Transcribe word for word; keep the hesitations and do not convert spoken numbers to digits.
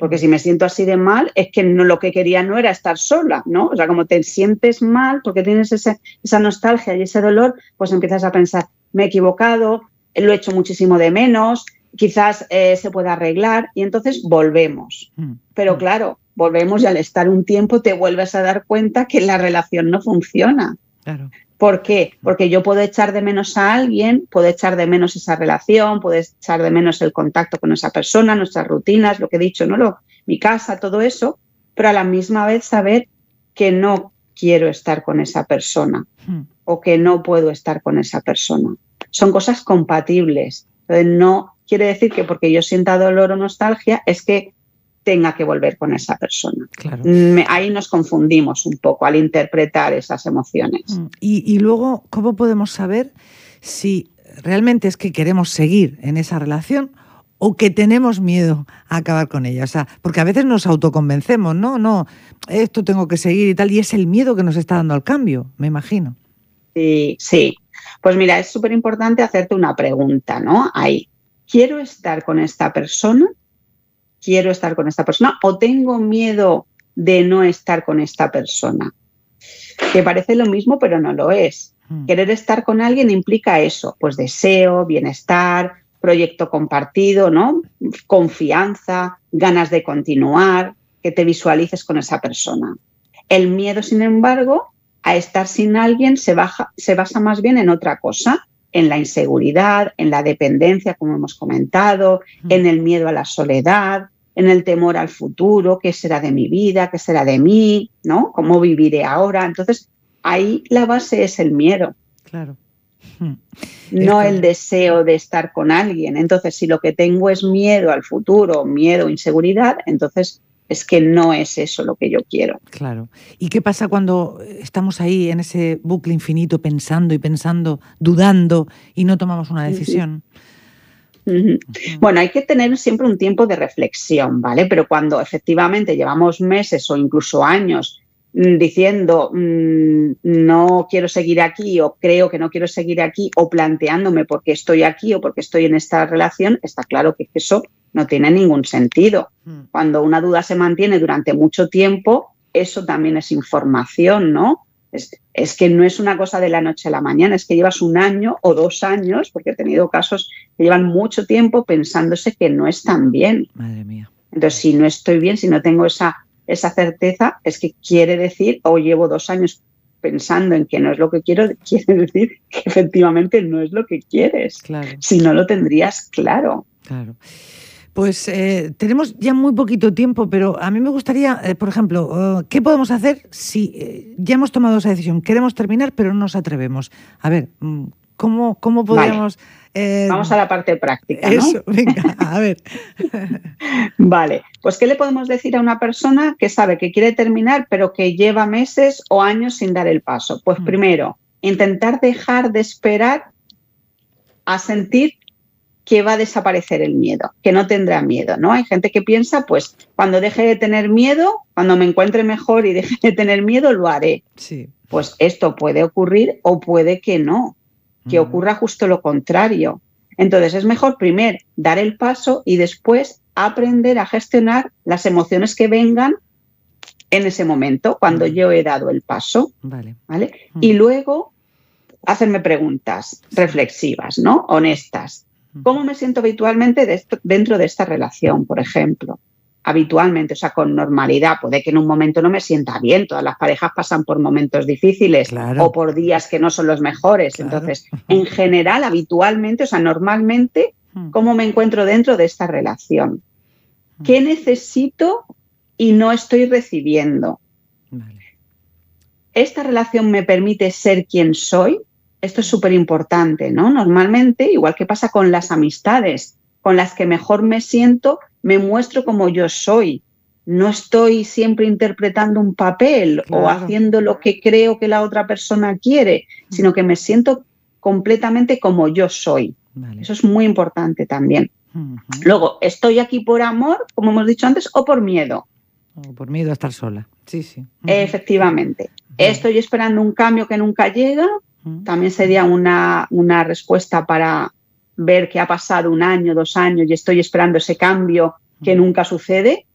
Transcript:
Porque si me siento así de mal, es que no, lo que quería no era estar sola, ¿no? O sea, como te sientes mal porque tienes ese, esa nostalgia y ese dolor, pues empiezas a pensar, me he equivocado, lo he hecho muchísimo de menos, quizás eh, se pueda arreglar, y entonces volvemos. Pero claro, volvemos y al estar un tiempo te vuelves a dar cuenta que la relación no funciona. Claro. ¿Por qué? Porque yo puedo echar de menos a alguien, puedo echar de menos esa relación, puedo echar de menos el contacto con esa persona, nuestras rutinas, lo que he dicho, ¿no? Lo, mi casa, todo eso, pero a la misma vez saber que no quiero estar con esa persona hmm. o que no puedo estar con esa persona. Son cosas compatibles. Entonces, no quiere decir que porque yo sienta dolor o nostalgia es que tenga que volver con esa persona. Claro. Me, ahí nos confundimos un poco al interpretar esas emociones. Y, y luego, ¿cómo podemos saber si realmente es que queremos seguir en esa relación o que tenemos miedo a acabar con ella? O sea, porque a veces nos autoconvencemos, ¿no? No, esto tengo que seguir y tal, y es el miedo que nos está dando al cambio, me imagino. Sí, sí. Pues mira, es súper importante hacerte una pregunta, ¿no? Ahí, ¿quiero estar con esta persona? ¿Quiero estar con esta persona o tengo miedo de no estar con esta persona? Que parece lo mismo, pero no lo es. Mm. Querer estar con alguien implica eso, pues deseo, bienestar, proyecto compartido, ¿no? Confianza, ganas de continuar, que te visualices con esa persona. El miedo, sin embargo, a estar sin alguien se, baja, se basa más bien en otra cosa, en la inseguridad, en la dependencia, como hemos comentado, mm. en el miedo a la soledad, en el temor al futuro, qué será de mi vida, qué será de mí, ¿no? ¿Cómo viviré ahora? Entonces, ahí la base es el miedo. Claro. No el deseo de estar con alguien. Entonces, si lo que tengo es miedo al futuro, miedo, inseguridad, entonces es que no es eso lo que yo quiero. Claro. ¿Y qué pasa cuando estamos ahí en ese bucle infinito pensando y pensando, dudando y no tomamos una decisión? Uh-huh. Uh-huh. Bueno, hay que tener siempre un tiempo de reflexión, ¿vale? Pero cuando efectivamente llevamos meses o incluso años mmm, diciendo mmm, no quiero seguir aquí o creo que no quiero seguir aquí o planteándome por qué estoy aquí o por qué estoy en esta relación, está claro que eso no tiene ningún sentido. Uh-huh. Cuando una duda se mantiene durante mucho tiempo, eso también es información, ¿no? Es, es que no es una cosa de la noche a la mañana, es que llevas un año o dos años, porque he tenido casos que llevan mucho tiempo pensándose que no están bien. Madre mía. Entonces, si no estoy bien, si no tengo esa, esa certeza, es que quiere decir, o llevo dos años pensando en que no es lo que quiero, quiere decir que efectivamente no es lo que quieres. Claro. Si no lo tendrías claro. Claro. Pues eh, tenemos ya muy poquito tiempo, pero a mí me gustaría, eh, por ejemplo, uh, ¿qué podemos hacer si eh, ya hemos tomado esa decisión? Queremos terminar, pero no nos atrevemos. A ver, ¿cómo, cómo podríamos...? Vale. Eh, Vamos a la parte práctica, ¿no? Eso, venga, a ver. Vale, pues ¿qué le podemos decir a una persona que sabe que quiere terminar, pero que lleva meses o años sin dar el paso? Pues mm. primero, intentar dejar de esperar a sentir que va a desaparecer el miedo, que no tendrá miedo, ¿no? Hay gente que piensa, pues, cuando deje de tener miedo, cuando me encuentre mejor y deje de tener miedo, lo haré. Sí. Pues esto puede ocurrir o puede que no, que uh-huh. ocurra justo lo contrario. Entonces, es mejor primero dar el paso y después aprender a gestionar las emociones que vengan en ese momento, cuando uh-huh. yo he dado el paso. Vale. ¿Vale? Uh-huh. Y luego hacerme preguntas reflexivas, ¿no? Honestas. ¿Cómo me siento habitualmente de esto, dentro de esta relación, por ejemplo? Habitualmente, o sea, con normalidad. Puede que en un momento no me sienta bien. Todas las parejas pasan por momentos difíciles claro. o por días que no son los mejores. Claro. Entonces, en general, habitualmente, o sea, normalmente, ¿cómo me encuentro dentro de esta relación? ¿Qué necesito y no estoy recibiendo? Vale. ¿Esta relación me permite ser quien soy? Esto es súper importante, ¿no? Normalmente, igual que pasa con las amistades, con las que mejor me siento, me muestro como yo soy. No estoy siempre interpretando un papel claro. o haciendo lo que creo que la otra persona quiere, sino que me siento completamente como yo soy. Vale. Eso es muy importante también. Uh-huh. Luego, ¿estoy aquí por amor, como hemos dicho antes, o por miedo? O por miedo a estar sola. Sí, sí. Uh-huh. Efectivamente. Uh-huh. ¿Estoy esperando un cambio que nunca llega? También sería una, una respuesta para ver que ha pasado un año, dos años y estoy esperando ese cambio que nunca sucede.